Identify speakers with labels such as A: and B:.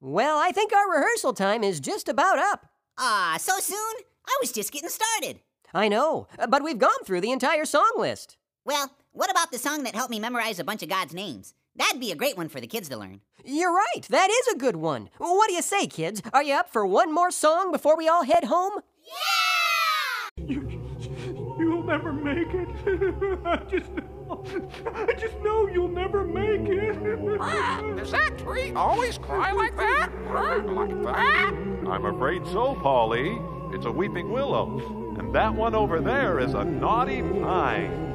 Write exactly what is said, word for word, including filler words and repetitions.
A: Well, I think our rehearsal time is just about up.
B: Ah, so soon? I was just getting started.
A: I know, but we've gone through the entire song list.
B: Well, what about the song that helped me memorize a bunch of God's names? That'd be a great one for the kids to learn.
A: You're right, that is a good one. What do you say, kids? Are you up for one more song before we all head home?
C: Yeah! You, you'll never make it. I just, I just know you'll never make it.
D: Does that tree always cry like that? Like that?
E: I'm afraid so, Polly. It's a weeping willow. And that one over there is a naughty pine.